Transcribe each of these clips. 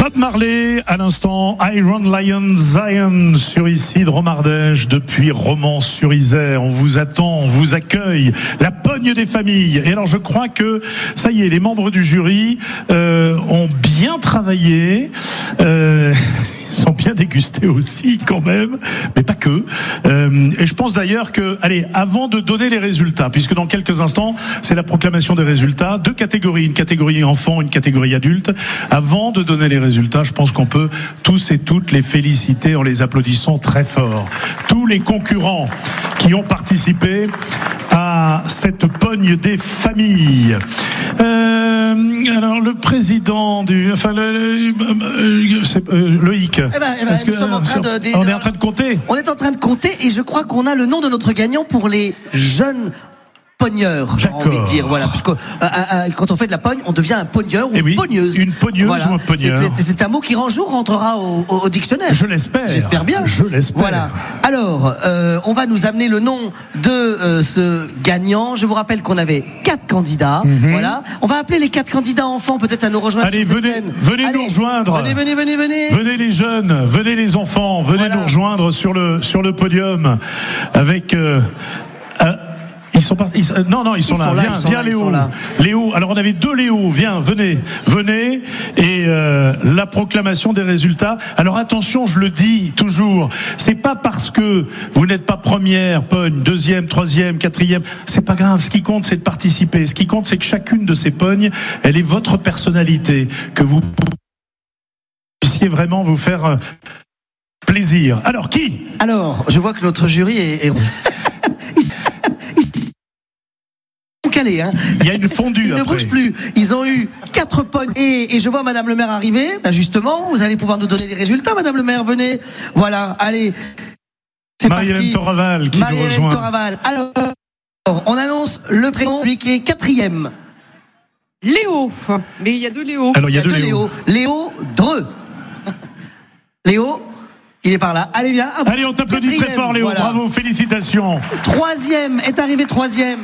Bob Marley, à l'instant, Iron Lion Zion sur ici de Romardèche, depuis Romans-sur-Isère. On vous attend, on vous accueille. La pogne des familles. Et alors je crois que, ça y est, les membres du jury ont bien travaillé. Ils sont bien dégustés aussi quand même, mais pas que. Et je pense d'ailleurs que, allez, avant de donner les résultats, puisque dans quelques instants, c'est la proclamation des résultats, deux catégories, une catégorie enfant, une catégorie adulte. Avant de donner les résultats, je pense qu'on peut tous et toutes les féliciter en les applaudissant très fort. Tous les concurrents qui ont participé à cette pogne des familles. Alors le président Loïc. Nous sommes en train on est en train de compter. On est en train de compter et je crois qu'on a le nom de notre gagnant pour les jeunes pogneurs, j'ai envie de dire, voilà, parce que quand on fait de la pogne, on devient un pogneur ou une pogneuse. Une pogneuse ou un pogneur. C'est un mot qui un jour rentrera au dictionnaire. Je l'espère. J'espère bien. Je l'espère. Voilà. Alors, on va nous amener le nom de ce gagnant. Je vous rappelle qu'on avait 4 candidats. Voilà. On va appeler les 4 candidats enfants peut-être à nous rejoindre sur cette scène. Venez nous rejoindre. Venez. Venez les jeunes, venez les enfants, venez nous rejoindre sur le podium avec. Ils sont partis. Non, ils sont là. Viens Léo. Léo. Alors on avait 2 Léo. Venez. Et la proclamation des résultats. Alors attention, je le dis toujours. C'est pas parce que vous n'êtes pas première pogne, deuxième, troisième, quatrième. C'est pas grave. Ce qui compte, c'est de participer. Ce qui compte, c'est que chacune de ces pognes, elle est votre personnalité, que vous puissiez vraiment vous faire plaisir. Alors qui ? Alors, je vois que notre jury est calé, hein. Il y a une fondue. Ils ne bougent plus. Ils ont eu 4 pognes. Et je vois Madame le maire arriver. Justement, vous allez pouvoir nous donner les résultats, Madame le maire. Venez. Voilà. Allez. C'est Marie-Hélène parti. Toraval qui nous rejoint. Marie-Hélène Toraval. Alors, on annonce le prénom, lui qui est 4e. Léo. Mais il y a 2 Léo. Alors, il y a 2 Léo. Léo Dreux. Léo. Il est par là. Allez bien. Allez, on t'applaudit très fort, Léo. Voilà. Bravo, félicitations. 3e est arrivé 3e.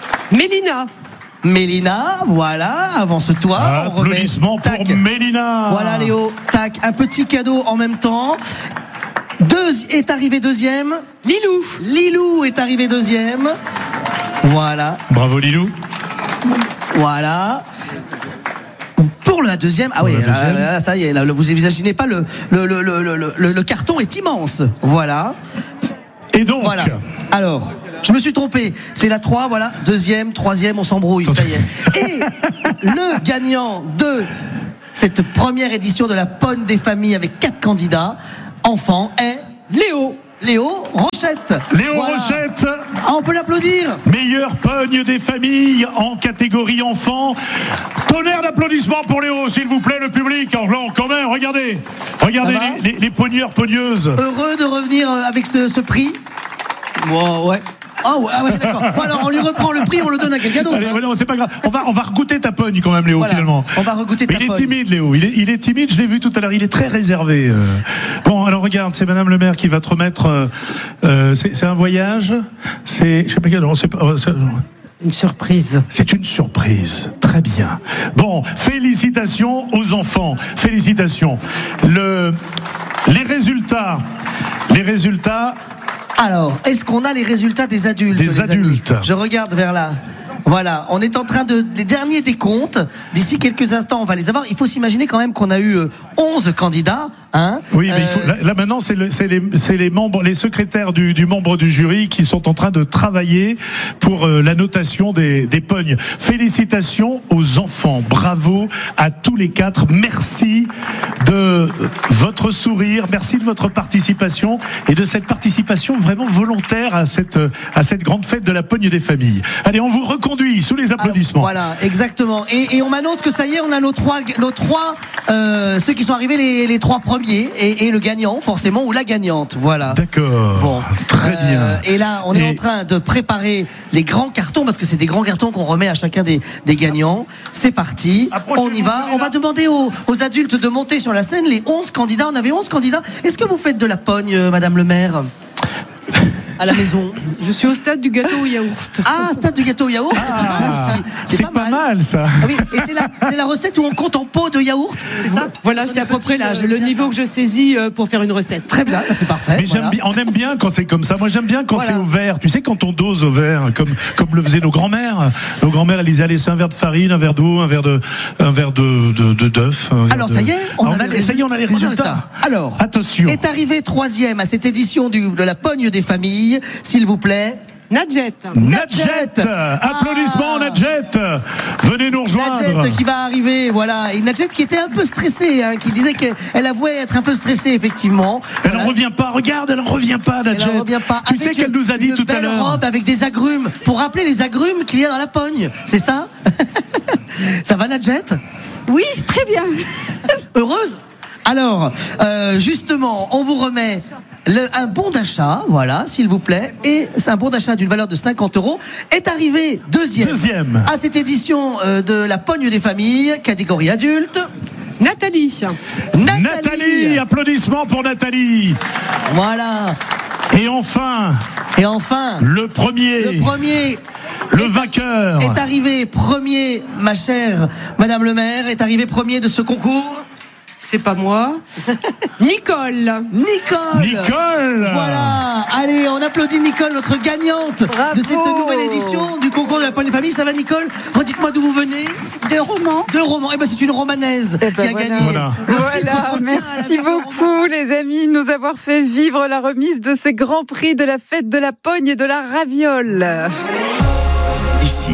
Mélina, voilà, avance-toi. Applaudissements pour Mélina. Voilà Léo, tac, un petit cadeau en même temps. Est arrivé 2e. Lilou est arrivé 2e. Voilà. Bravo Lilou. Voilà. Pour la 2e, ah oui, là, ça y est, là, vous imaginez pas le carton est immense. Voilà. Et donc voilà. Alors, je me suis trompé. C'est la 3, voilà. 2e, 3e, on s'embrouille, ça y est. Et le gagnant de cette première édition de la pogne des familles avec 4 candidats enfants est Léo Rochette. Rochette. Ah, on peut l'applaudir. Meilleure pogne des familles en catégorie enfants. Tonnerre d'applaudissements pour Léo, s'il vous plaît, le public. Alors, quand même, regardez les pogneurs, pogneuses. Heureux de revenir avec ce prix. Ouais. Ah ouais, d'accord. Bon, alors on lui reprend le prix, on le donne à quelqu'un d'autre. Allez, non, c'est pas grave. On va regoûter ta pogne quand même, Léo, voilà, finalement. On va regoûter ta pogne. Il est timide, Léo. Il est timide, je l'ai vu tout à l'heure. Il est très réservé. Bon, alors regarde, c'est Madame le maire qui va te remettre. C'est un voyage. Je sais pas quel. Une surprise. C'est une surprise. Très bien. Bon, félicitations aux enfants. Félicitations. Les résultats. Alors, est-ce qu'on a les résultats des adultes? Des adultes. Je regarde vers là. Voilà, on est en train les derniers décomptes. D'ici quelques instants, on va les avoir. Il faut s'imaginer quand même qu'on a eu 11 candidats. Hein, oui, mais là maintenant, c'est les membres, les secrétaires du membre du jury qui sont en train de travailler pour la notation des pognes. Félicitations aux enfants. Bravo à tous les 4. Merci de votre sourire. Merci de votre participation et de cette participation vraiment volontaire à cette grande fête de la pogne des familles. Allez, on vous reconduit sous les applaudissements. Alors, voilà, exactement. Et on m'annonce que ça y est, on a nos trois ceux qui sont arrivés les 3 premiers et le gagnant forcément ou la gagnante. Voilà. D'accord. Bon, très bien. Et là, on est en train de préparer les grands cartons parce que c'est des grands cartons qu'on remet à chacun des gagnants. C'est parti. On y va. On va demander aux adultes de monter sur la scène. Les 11 candidats. On avait 11 candidats. Est-ce que vous faites de la pogne, Madame le maire? à la maison? Je suis au stade du gâteau au yaourt. Ah, stade du gâteau au yaourt, c'est pas mal aussi. C'est pas mal ça. Ah oui, et c'est la recette où on compte en pot de yaourt, c'est ça? Voilà, c'est à peu près là. Le niveau que je saisis pour faire une recette. Très bien, c'est parfait. Mais on aime bien quand c'est comme ça. Moi, j'aime bien quand c'est au verre. Tu sais, quand on dose au verre, comme le faisaient nos grands-mères. Nos grands-mères, elles disaient, allez, c'est un verre de farine, un verre d'eau, un verre de d'œuf. Alors, ça y est, on a les résultats. Alors, attention. Est arrivé 3e à cette édition de la pogne des familles, s'il vous plaît. Nadjet. Applaudissements Nadjet. Venez nous rejoindre. Nadjet qui va arriver, voilà. Et Nadjet qui était un peu stressée, qui disait qu'elle avouait être un peu stressée, effectivement. Elle ne revient pas, regarde, elle ne revient pas, Nadjet. Elle ne revient pas. Tu sais qu'elle nous a dit tout à l'heure. Une belle robe avec des agrumes, pour rappeler les agrumes qu'il y a dans la pogne. C'est ça? Ça va, Nadjet? Oui, très bien. Heureuse? Alors, justement, on vous remet un bon d'achat, voilà, s'il vous plaît, et c'est un bon d'achat d'une valeur de 50 €. Est arrivé deuxième à cette édition de la pogne des familles, catégorie adulte. Nathalie, applaudissements pour Nathalie. Voilà. Et enfin, le premier, le vainqueur est arrivé premier, ma chère Madame le maire, est arrivé premier de ce concours. C'est pas moi. Nicole. Voilà. Allez, on applaudit Nicole, notre gagnante. Bravo. De cette nouvelle édition du concours de la pogne des familles. Ça va, Nicole? Redites-moi d'où vous venez. De Romans. Eh ben, c'est une romanaise qui a gagné. Voilà, merci beaucoup les amis de nous avoir fait vivre la remise de ces grands prix de la fête de la pogne et de la raviole. Ici.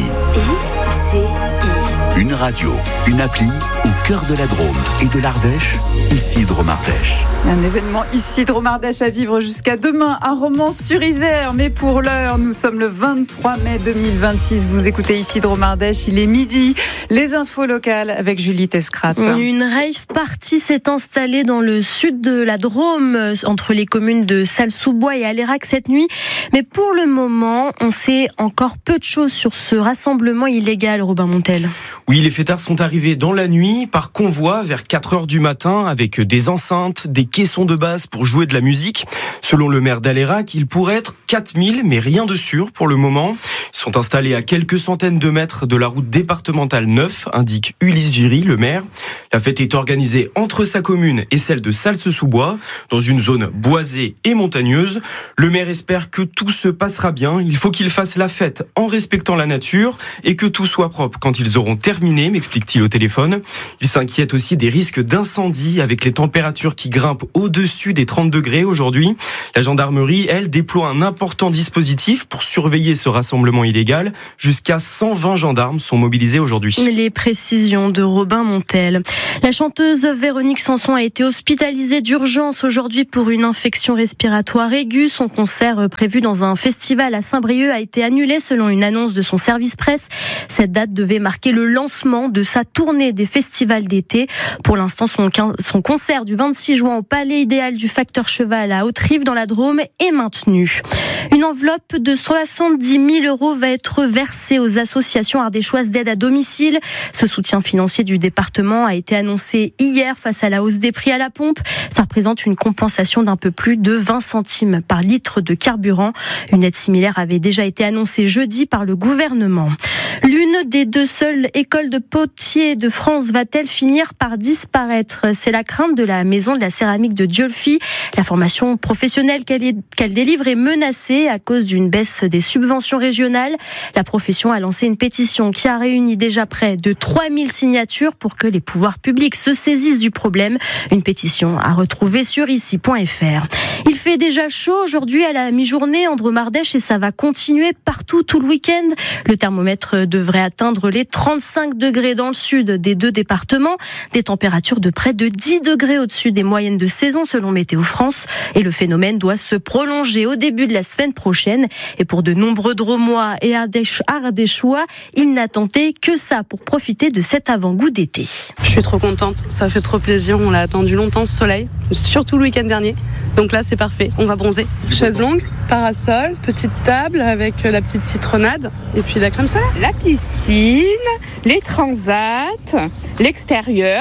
Une radio, une appli au cœur de la Drôme et de l'Ardèche, ici Drôme-Ardèche. Un événement ici Drôme-Ardèche à vivre jusqu'à demain à Romans-sur-Isère. Mais pour l'heure, nous sommes le 23 mai 2026. Vous écoutez ici Drôme-Ardèche, il est midi. Les infos locales avec Julie Tescrat. Une rave party s'est installée dans le sud de la Drôme, entre les communes de Salles-sous-Bois et Alérac cette nuit. Mais pour le moment, on sait encore peu de choses sur ce rassemblement illégal, Robin Montel. Oui, les fêtards sont arrivés dans la nuit par convoi vers 4h du matin avec des enceintes, des caissons de basse pour jouer de la musique. Selon le maire d'Alérac, il pourrait être 4000, mais rien de sûr pour le moment. Ils sont installés à quelques centaines de mètres de la route départementale 9, indique Ulysse Giry, le maire. La fête est organisée entre sa commune et celle de Salses-sous-Bois, dans une zone boisée et montagneuse. Le maire espère que tout se passera bien. Il faut qu'ils fassent la fête en respectant la nature et que tout soit propre quand ils auront terminé, m'explique-t-il au téléphone. Il s'inquiète aussi des risques d'incendie avec les températures qui grimpent au-dessus des 30 degrés aujourd'hui. La gendarmerie, elle, déploie un important dispositif pour surveiller ce rassemblement illégal. Jusqu'à 120 gendarmes sont mobilisés aujourd'hui. Les précisions de Robin Montel. La chanteuse Véronique Sanson a été hospitalisée d'urgence aujourd'hui pour une infection respiratoire aiguë. Son concert prévu dans un festival à Saint-Brieuc a été annulé selon une annonce de son service presse. Cette date devait marquer le lancement de sa tournée des festivals d'été. Pour l'instant, son concert du 26 juin au Palais Idéal du Facteur Cheval à Haute-Rive dans la Drôme est maintenu. Une enveloppe de 70 000 € va être versée aux associations ardéchoises d'aide à domicile. Ce soutien financier du département a été annoncé hier face à la hausse des prix à la pompe. Ça représente une compensation d'un peu plus de 20 centimes par litre de carburant. Une aide similaire avait déjà été annoncée jeudi par le gouvernement. L'une des deux seules écoles de potiers de France va-t-elle finir par disparaître? C'est la crainte de la maison de la céramique de Diolfi. La formation professionnelle qu'elle délivre est menacée à cause d'une baisse des subventions régionales. La profession a lancé une pétition qui a réuni déjà près de 3000 signatures pour que les pouvoirs publics se saisissent du problème. Une pétition à retrouver sur ici.fr. Il fait déjà chaud aujourd'hui à la mi-journée en Drôme-Ardèche et ça va continuer partout tout le week-end. Le thermomètre devrait atteindre les 35 degrés dans le sud des deux départements. Des températures de près de 10 degrés au-dessus des moyennes de saison selon Météo France. Et le phénomène doit se prolonger au début de la semaine prochaine. Et pour de nombreux Drômois et Ardéchois, ils n'attendaient que ça pour profiter de cet avant-goût d'été. Je suis trop contente, ça fait trop plaisir. On l'a attendu longtemps ce soleil, surtout le week-end dernier. Donc là, c'est parfait, on va bronzer. Chaise longue, parasol, petite table avec la petite citronnade et puis la crème solaire. La piscine, les transats, l'extérieur.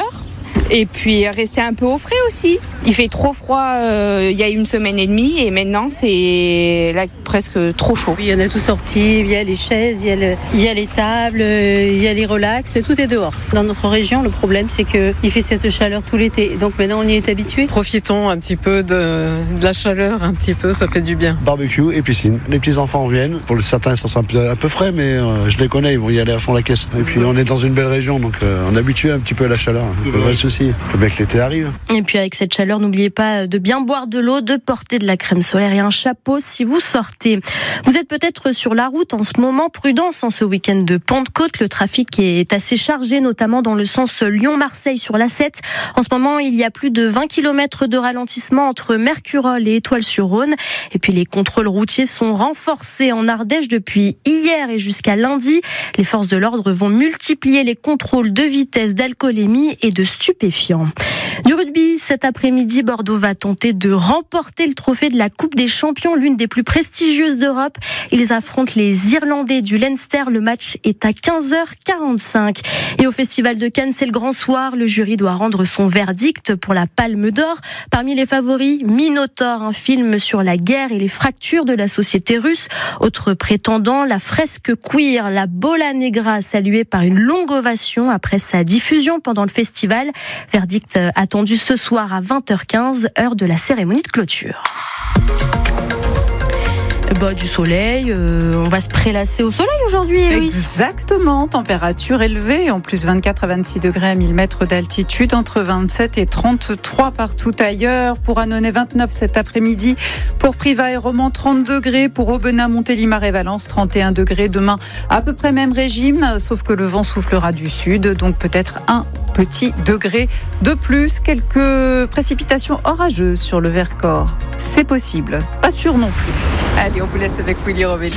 Et puis rester un peu au frais aussi. Il fait trop froid il y a 1 semaine et demie et maintenant c'est là presque trop chaud. Il y en a tout sorti, il y a les chaises, il y a les tables, il y a les relax, tout est dehors. Dans notre région, le problème c'est qu'il fait cette chaleur tout l'été. Donc maintenant on y est habitué. Profitons un petit peu de la chaleur, un petit peu, ça fait du bien. Barbecue et piscine. Les petits enfants viennent. Pour certains, ça sent un peu frais, mais je les connais, ils vont y aller à fond la caisse. Et puis on est dans une belle région, donc on est habitué un petit peu à la chaleur. Pas de souci. Il faut bien que l'été arrive. Et puis avec cette chaleur, n'oubliez pas de bien boire de l'eau, de porter de la crème solaire et un chapeau si vous sortez. Vous êtes peut-être sur la route en ce moment. Prudence en ce week-end de Pentecôte. Le trafic est assez chargé, notamment dans le sens Lyon-Marseille sur l'A7. En ce moment, il y a plus de 20 km de ralentissement entre Mercurol et Étoile-sur-Rhône. Et puis les contrôles routiers sont renforcés en Ardèche depuis hier et jusqu'à lundi. Les forces de l'ordre vont multiplier les contrôles de vitesse, d'alcoolémie et de stupéfiants. Du rugby, cet après-midi, Bordeaux va tenter de remporter le trophée de la Coupe des Champions, l'une des plus prestigieuses d'Europe. Ils affrontent les Irlandais du Leinster. Le match est à 15h45. Et au Festival de Cannes, c'est le grand soir. Le jury doit rendre son verdict pour la Palme d'Or. Parmi les favoris, Minotaur, un film sur la guerre et les fractures de la société russe. Autre prétendant, la fresque queer, la Bola Negra, saluée par une longue ovation après sa diffusion pendant le festival. Verdict attendu ce soir à 20h15, heure de la cérémonie de clôture. Du soleil, on va se prélasser au soleil aujourd'hui, Héloïse. Exactement, température élevée, en plus 24 à 26 degrés à 1000 mètres d'altitude, entre 27 et 33 partout ailleurs. Pour Annonay, 29 cet après-midi. Pour Privas et Romans, 30 degrés. Pour Aubenas, Montélimar et Valence, 31 degrés. Demain, à peu près même régime, sauf que le vent soufflera du sud, donc peut-être un petit degré de plus. Quelques précipitations orageuses sur le Vercors. C'est possible, pas sûr non plus. Allez, on vous laisse avec Willy Rovelli.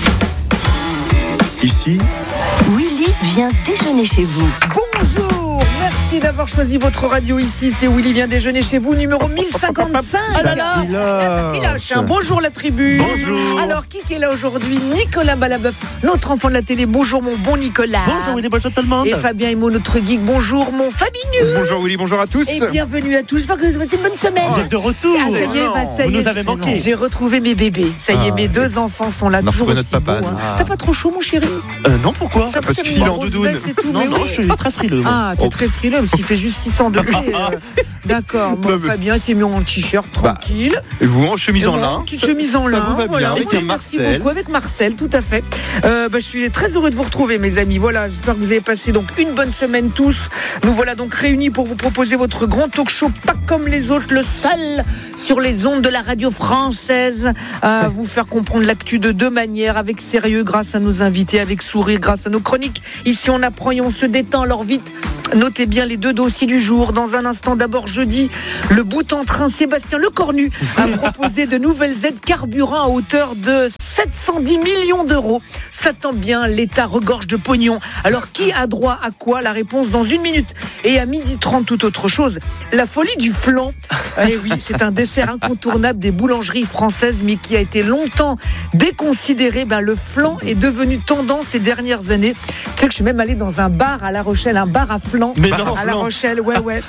Ici, Willy vient déjeuner chez vous. Bonjour, merci d'avoir choisi votre radio ici. C'est Willy vient déjeuner chez vous, numéro 1055. Ah là là, ça filoche. Bonjour la tribu. Bonjour. Alors, qui est là aujourd'hui? Nicolas Balabœuf, notre enfant de la télé. Bonjour mon bon Nicolas. Bonjour Willy, bonjour tout le monde. Et Fabien Emo, notre geek. Bonjour mon Fabinus. Bonjour Willy, bonjour à tous. Et bienvenue à tous. J'espère que vous avez passé une bonne semaine. Vous êtes de retour. Ah, ça y est, ça y est. Vous nous avez manqué. J'ai retrouvé mes bébés. Ça y est, mes deux enfants sont là, toujours aussi beaux. T'as pas trop chaud mon chéri? Non, pourquoi? Parce qu'il est en doudoune. Non, je suis très frileux. Ah, t'es très frileux, même s'il fait juste 600 degrés. D'accord, moi Fabien s'est mis en t-shirt tranquille. Et vous en chemise en lin? Petite chemise en lin. Ça vous va bien, avec Merci Marcel. beaucoup, avec Marcel, tout à fait. Je suis très heureux de vous retrouver mes amis. Voilà, j'espère que vous avez passé donc une bonne semaine tous. Nous voilà donc réunis pour vous proposer votre grand talk show, pas comme les autres, le seul sur les ondes de la radio française. Vous faire comprendre l'actu de deux manières, avec sérieux grâce à nos invités, avec sourire grâce à nos chroniques. Ici on apprend et on se détend, alors vite. Notez bien les deux dossiers du jour. Dans un instant, d'abord jeudi, le bout en train Sébastien Lecornu a proposé de nouvelles aides carburant à hauteur de 710 millions d'euros. Ça tombe bien, l'État regorge de pognon. Alors qui a droit à quoi? La réponse dans 1 minute. Et à 12h30, toute autre chose, la folie du flan. Eh oui, c'est un dessert incontournable des boulangeries françaises, mais qui a été longtemps déconsidéré. Le flan est devenu tendance ces dernières années. Tu sais que je suis même allée dans un bar à La Rochelle, un bar à flan. Mais non, à La Rochelle, ouais.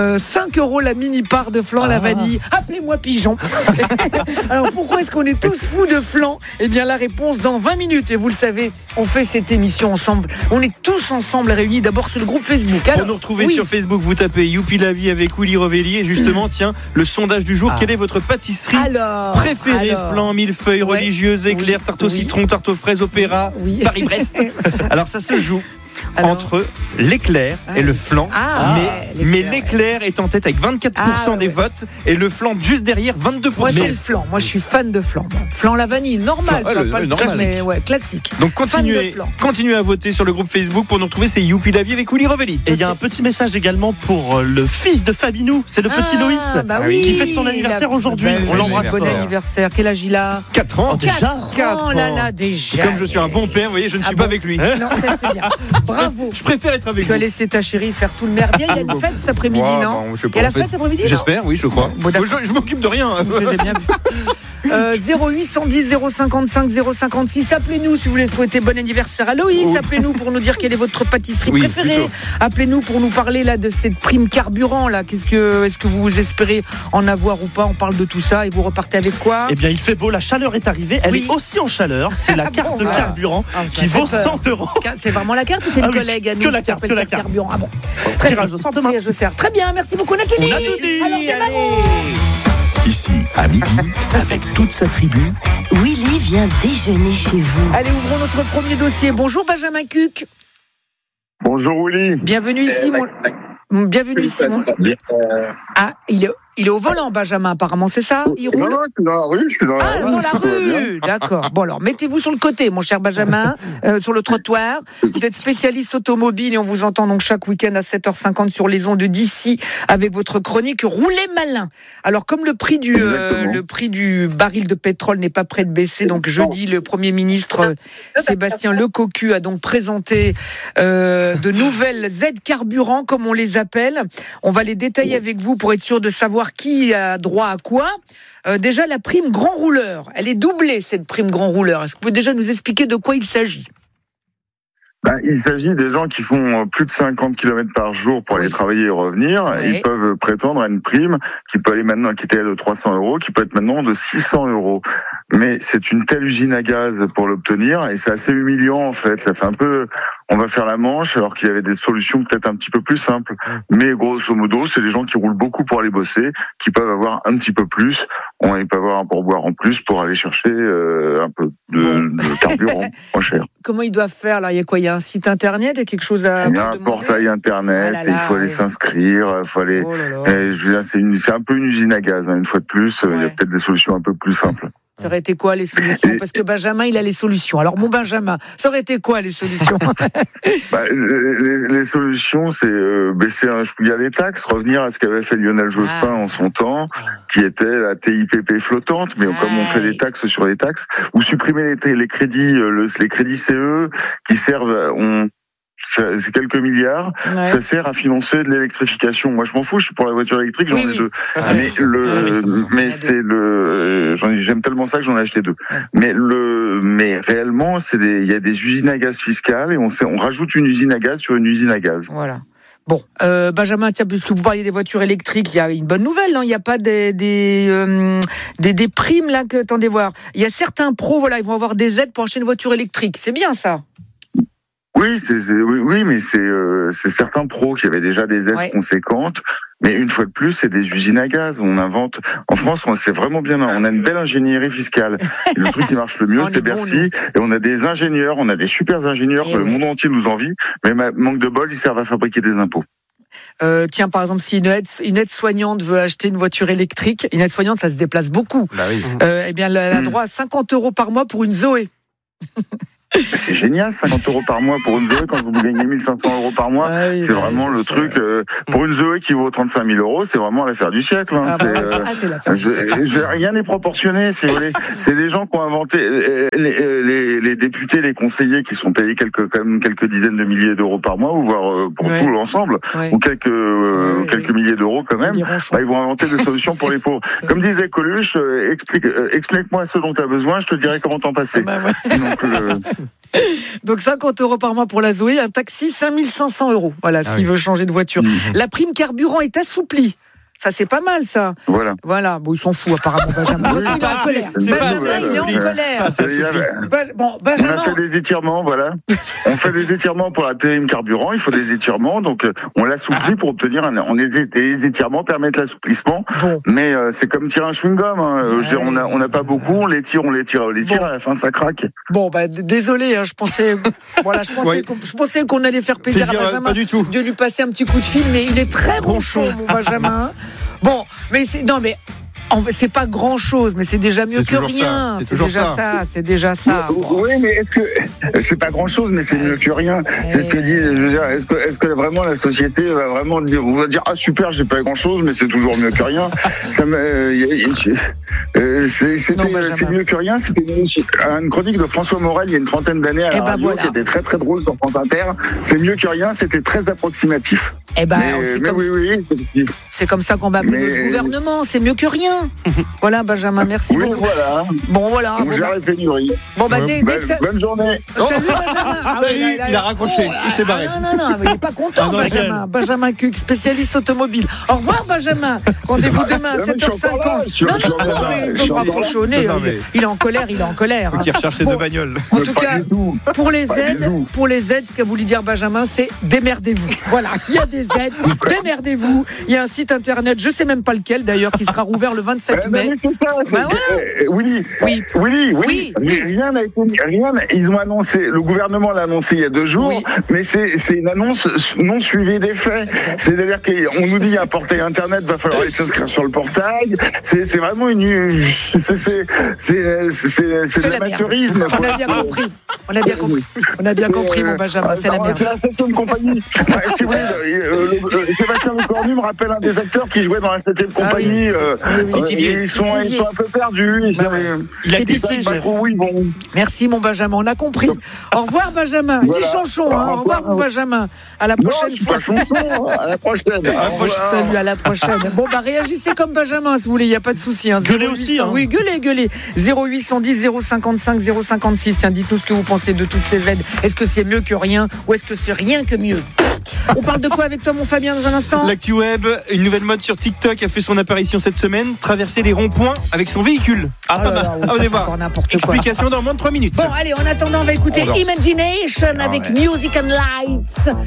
5 € la mini part de flan à la vanille. Appelez-moi pigeon. Alors pourquoi est-ce qu'on est tous fous de flan? Eh bien la réponse dans 20 minutes. Et vous le savez, on fait cette émission ensemble. On est tous ensemble réunis d'abord sur le groupe Facebook. Alors, pour nous retrouver sur Facebook, vous tapez Youpi la vie avec Willy Rovelli. Et justement, tiens, le sondage du jour. Quelle est votre pâtisserie préférée? Flan, millefeuille, religieuse, éclair, tarte au citron, tarte aux fraises, opéra, Paris-Brest. Alors ça se joue entre l'éclair et le flan, mais l'éclair est en tête avec 24% des votes et le flan juste derrière 22%. Moi c'est le flan, moi je suis fan de flan. Flan la vanille, normal, pas le normal. mais classique. Donc continuez à voter sur le groupe Facebook pour nous retrouver, c'est Youpi la vie avec Willy Rovelli. Et il y a un petit message également pour le fils de Fabinou, c'est le petit Loïs qui fête son anniversaire aujourd'hui. On l'embrasse. Bon anniversaire, quel âge il a? 4 ans. Déjà 4 ans, là déjà. Comme je suis un bon père, vous voyez, je ne suis pas avec lui. Non, ça c'est bien. Bravo. Je préfère être avec vous. Tu as laissé ta chérie faire tout le merdier. Il y a une fête cet après-midi, non? Il y a la fête cet après-midi? J'espère, oui, je crois. Je m'occupe de rien. J'ai bien vu. 0810 055 056. Appelez-nous si vous voulez souhaiter bon anniversaire à Loïs. Appelez-nous pour nous dire quelle est votre pâtisserie préférée. Plutôt. Appelez-nous pour nous parler là de cette prime carburant là. Est-ce que vous espérez en avoir ou pas? On parle de tout ça et vous repartez avec quoi? Eh bien, il fait beau, la chaleur est arrivée. Elle est aussi en chaleur. C'est la carte de carburant qui vaut 100 €. C'est vraiment la carte ou c'est une collègue à nous qui appelle carte carburant? Ah bon. Tirage au sort demain. Très bien, merci beaucoup, Nathalie. On a tout dit. Alors, démarrons. Ici, à midi, avec toute sa tribu, Willy vient déjeuner chez vous. Allez, ouvrons notre premier dossier. Bonjour Benjamin Cuc. Bonjour Willy. Bienvenue ici, Bienvenue ici, Ah, il est au volant, Benjamin, apparemment, c'est ça? Il roule? Non, je suis dans la rue, dans la rue, d'accord. Bon, alors, mettez-vous sur le côté, mon cher Benjamin, sur le trottoir. Vous êtes spécialiste automobile et on vous entend donc chaque week-end à 7h50 sur les ondes d'ici avec votre chronique Roulez malin. Alors, comme le prix du baril de pétrole n'est pas prêt de baisser, donc jeudi, le Premier ministre Sébastien Lecocu a donc présenté de nouvelles aides carburant, comme on les appelle. On va les détailler avec vous pour être sûr de savoir qui a droit à quoi. Déjà, la prime grand rouleur, elle est doublée, cette prime grand rouleur. Est-ce que vous pouvez déjà nous expliquer de quoi il s'agit? Il s'agit des gens qui font plus de 50 km par jour pour aller travailler et revenir. Ils peuvent prétendre à une prime qui peut aller maintenant, qui était de 300 €, qui peut être maintenant de 600 €. Mais c'est une telle usine à gaz pour l'obtenir et c'est assez humiliant en fait. Ça fait un peu, on va faire la manche alors qu'il y avait des solutions peut-être un petit peu plus simples. Mais grosso modo, c'est des gens qui roulent beaucoup pour aller bosser, qui peuvent avoir un petit peu plus. Ils peuvent avoir un pourboire en plus pour aller chercher un peu de carburant moins cher. Comment ils doivent faire là? Il y a quoi? Il y a un site internet? Il y a quelque chose à... Il y a un portail internet, il faut aller s'inscrire, il faut aller... je veux dire, c'est un peu une usine à gaz, une fois de plus. Il y a peut-être des solutions un peu plus simples. Ça aurait été quoi les solutions? Parce que Benjamin, il a les solutions. Alors mon Benjamin, ça aurait été quoi les solutions? Les solutions, c'est baisser un chouïa les taxes, revenir à ce qu'avait fait Lionel Jospin en son temps, qui était la TIPP flottante, mais comme on fait des taxes sur les taxes, ou supprimer les crédits, les crédits CE qui servent... c'est quelques milliards, ça sert à financer de l'électrification. Moi, je m'en fous, je suis pour la voiture électrique, j'en ai deux. J'aime tellement ça que j'en ai acheté deux. Mais réellement, il y a des usines à gaz fiscales et on rajoute une usine à gaz sur une usine à gaz. Voilà. Bon, Benjamin, tiens, puisque vous parliez des voitures électriques, il y a une bonne nouvelle, non? Il n'y a pas des primes là que attendez voir. Il y a certains pros, ils vont avoir des aides pour acheter une voiture électrique. C'est bien ça. Oui, mais c'est certains pros qui avaient déjà des aides conséquentes. Mais une fois de plus, c'est des usines à gaz. On invente. En France, c'est vraiment bien. On a une belle ingénierie fiscale. Et le truc qui marche le mieux, c'est Bercy. Et on a des ingénieurs, on a des super ingénieurs que le monde entier nous envie. Mais manque de bol, ils servent à fabriquer des impôts. Tiens, par exemple, si une aide-soignante veut acheter une voiture électrique, une aide-soignante, ça se déplace beaucoup. Eh bien, elle a droit à 50 € par mois pour une Zoé. C'est génial, 50 € par mois pour une Zoé quand vous gagnez 1500 € par mois. C'est vraiment le truc. Pour une Zoé qui vaut 35 000 €, c'est vraiment l'affaire du siècle. C'est l'affaire du siècle. Rien n'est proportionné, si vous voulez. C'est des gens qui ont inventé les députés, les conseillers qui sont payés quand même quelques dizaines de milliers d'euros par mois, ou voire pour tout l'ensemble, ou quelques milliers d'euros quand même. Ils vont inventer des solutions pour les pauvres. Comme disait Coluche, explique-moi ce dont tu as besoin, je te dirai comment t'en passer. Donc 50 € par mois pour la Zoé, un taxi 5500 €. Voilà, s'il veut changer de voiture. La prime carburant est assouplie. Ça, c'est pas mal, ça. Voilà. Bon, ils s'en foutent, apparemment, Benjamin. Il est en colère. Bon, Benjamin. On a fait des étirements, voilà. On fait des étirements pour la prime carburant. Il faut des étirements. Donc, on l'assouplit pour obtenir des étirements permettent l'assouplissement. Mais c'est comme tirer un chewing-gum. On n'a pas beaucoup. On les tire. À la fin, ça craque. Bon, désolé. Je pensais qu'on allait faire plaisir à Benjamin. Pas du tout. De lui passer un petit coup de fil. Mais il est très ronchon, mon Benjamin. Bon, mais c'est pas grand chose, mais c'est déjà mieux que rien. C'est déjà ça. Oui, mais est-ce que c'est pas grand chose, mais c'est mieux que rien? C'est ce que dit. Je veux dire, est-ce que vraiment la société va vraiment dire, on va dire super, j'ai pas grand chose, mais c'est toujours mieux que rien. C'est mieux que rien. C'était une chronique de François Morel il y a une trentaine d'années à la radio qui était très très drôle sur France Inter. C'est mieux que rien. C'était très approximatif. Oui. c'est comme ça qu'on va appeler notre gouvernement. C'est mieux que rien. Voilà, Benjamin, merci beaucoup. Voilà. Bon, voilà. On gère les pénuries. Bon, bah, dès que ça... Bonne journée. Salut, Benjamin. Salut, il a raccroché. Il s'est barré. Non, mais il n'est pas content, Benjamin. Benjamin Cuc, spécialiste automobile. Au revoir, Benjamin. Rendez-vous demain à 7h50. Non, mais il peut raccrocher au nez. Il est en colère. Faut qu'il recherche ses deux bagnoles. En tout cas, pour les aides, ce qu'a voulu dire Benjamin, c'est démerdez-vous. Voilà, il y a des aides, démerdez-vous. Il y a un site internet, je sais même pas lequel d'ailleurs, qui sera rouvert le 27 mai. C'est ça, Willy. Mais rien n'a été. Ils ont annoncé, le gouvernement l'a annoncé il y a 2 jours, mais c'est une annonce non suivie des faits. C'est-à-dire qu'on nous dit il y a un portail internet, va falloir aller s'inscrire sur le portail. C'est vraiment c'est l'amateurisme. On a bien compris, mon Benjamin, c'est la merde. C'est la 7e compagnie. Si vous voulez, Sébastien Lecornu me rappelle un des acteurs qui jouait dans la 7e compagnie. Ils sont un peu perdus. Il a Merci, mon Benjamin, on a compris. Au revoir, Benjamin. Il dit Chanchon. Au revoir, mon Benjamin. À la prochaine fois. À la prochaine. Salut, à la prochaine. Bon, bah, réagissez comme Benjamin, si vous voulez, il n'y a pas de souci. Gueulez aussi. Oui, gueulez. 0810 055 056. Tiens, dites-nous ce que vous pensez de toutes ces aides. Est-ce que c'est mieux que rien ou est-ce que c'est rien que mieux? On parle de quoi avec toi, mon Fabien, dans un instant? L'actu web, une nouvelle mode sur TikTok a fait son apparition cette semaine. Traverser les ronds-points avec son véhicule. On va voir. Explication dans moins de 3 minutes. Bon, allez, en attendant, on va écouter Imagination avec Music and Lights.